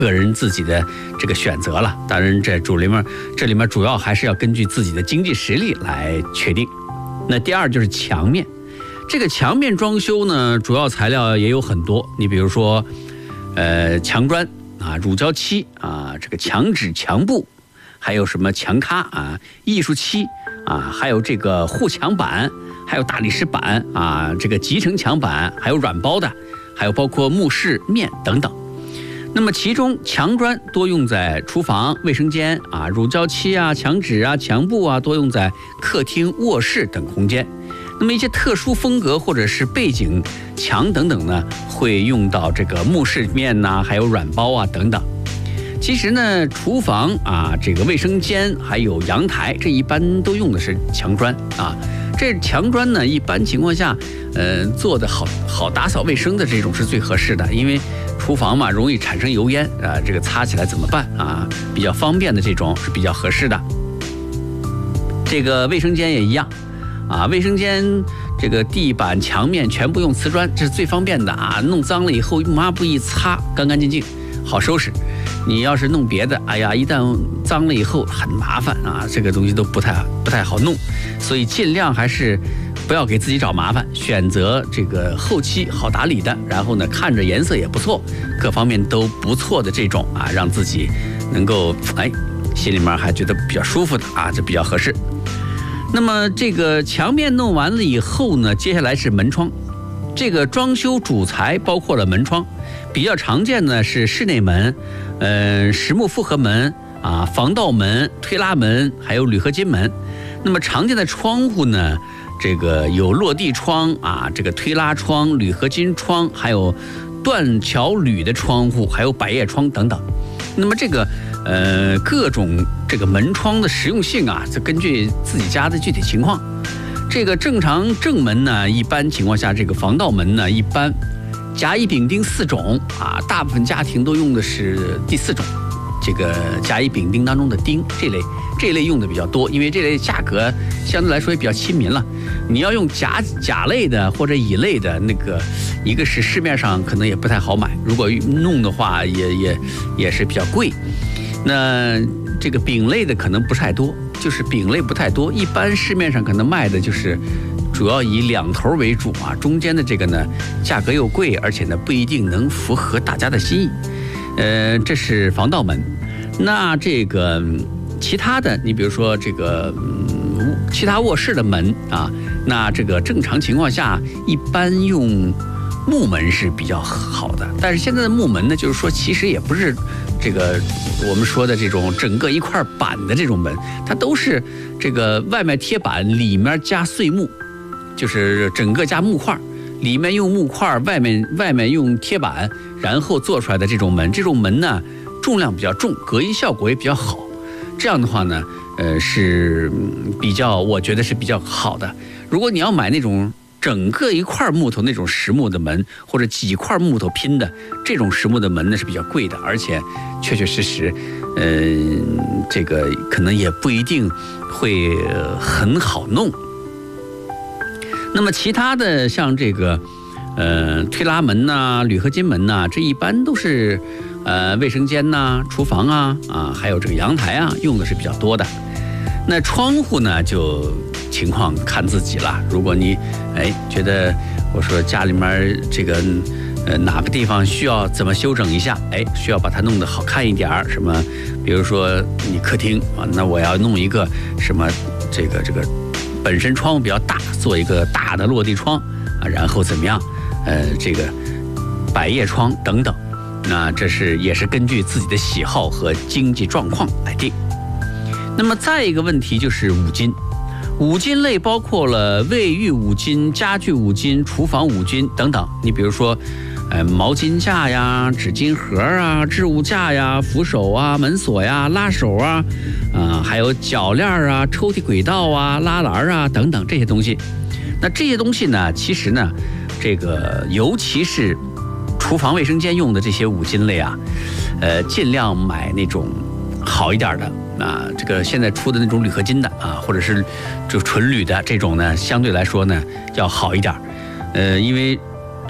个人自己的这个选择了。当然，这里面主要还是要根据自己的经济实力来确定。那第二就是墙面，这个墙面装修呢，主要材料也有很多。你比如说，墙砖啊、乳胶漆啊、这个墙纸、墙布，还有什么墙咖啊、艺术漆啊，还有这个护墙板，还有大理石板啊，这个集成墙板，还有软包的，还有包括木饰面等等。那么其中墙砖多用在厨房、卫生间啊，乳胶漆啊、墙纸啊、墙布啊多用在客厅、卧室等空间。那么一些特殊风格或者是背景墙等等呢，会用到这个木饰面呐，还有软包啊等等。其实呢，厨房啊、这个卫生间还有阳台，这一般都用的是墙砖啊。这墙砖呢，一般情况下，做的好打扫卫生的这种是最合适的，因为厨房嘛容易产生油烟啊，这个擦起来怎么办啊？比较方便的这种是比较合适的。这个卫生间也一样啊，卫生间这个地板墙面全部用瓷砖，这是最方便的啊。弄脏了以后用抹布一擦，干干净净，好收拾。你要是弄别的，哎呀，一旦脏了以后很麻烦啊，这个东西都不太好弄，所以尽量还是不要给自己找麻烦，选择这个后期好打理的，然后呢看着颜色也不错，各方面都不错的这种啊，让自己能够心里面还觉得比较舒服的啊，这比较合适。那么这个墙面弄完了以后呢，接下来是门窗。这个装修主材包括了门窗，比较常见的是室内门、实木复合门啊、防盗门、推拉门，还有铝合金门。那么常见的窗户呢，这个有落地窗啊，这个推拉窗、铝合金窗，还有断桥铝的窗户，还有百叶窗等等。那么这个各种这个门窗的实用性啊，就根据自己家的具体情况。这个正常正门呢，一般情况下这个防盗门呢，一般甲乙丙丁4种啊，大部分家庭都用的是第4种，这个甲乙丙丁当中的丁这一类用的比较多，因为这类价格相对来说也比较亲民了。你要用甲类的或者乙类的那个，一个是市面上可能也不太好买，如果弄的话也是比较贵。那这个丙类的可能不太多，就是丙类不太多，一般市面上可能卖的就是主要以两头为主啊，中间的这个呢价格又贵，而且呢不一定能符合大家的心意。这是防盗门。那这个其他的，你比如说这个其他卧室的门啊，那这个正常情况下一般用木门是比较好的。但是现在的木门呢，就是说其实也不是这个我们说的这种整个一块板的这种门，它都是这个外面贴板，里面加碎木，就是整个加木块，里面用木块，外面用贴板，然后做出来的这种门。这种门呢重量比较重，隔音效果也比较好。这样的话呢，是比较，我觉得是比较好的。如果你要买那种整个一块木头那种实木的门，或者几块木头拼的这种实木的门呢，是比较贵的，而且确确实实，这个可能也不一定会很好弄。那么其他的像这个推拉门呐、铝合金门呐，这一般都是卫生间呐、厨房啊还有这个阳台啊用的是比较多的。那窗户呢就情况看自己了。如果你觉得我说家里面这个哪个地方需要怎么修整一下，需要把它弄得好看一点儿，什么比如说你客厅啊，那我要弄一个什么这个本身窗户比较大，做一个大的落地窗啊，然后怎么样这个百叶窗等等。那这也是根据自己的喜好和经济状况来定。那么再一个问题就是五金。五金类包括了卫浴五金、家具五金、厨房五金等等。你比如说毛巾架呀、纸巾盒啊、置物架呀、扶手啊、门锁呀、拉手啊还有铰链啊、抽屉轨道啊、拉篮啊等等这些东西。那这些东西呢，其实呢这个尤其是厨房卫生间用的这些五金类啊，尽量买那种好一点的啊，这个现在出的那种铝合金的啊，或者是就纯铝的这种呢，相对来说呢要好一点。因为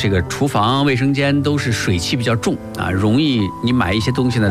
这个厨房、卫生间都是水汽比较重啊，容易你买一些东西呢，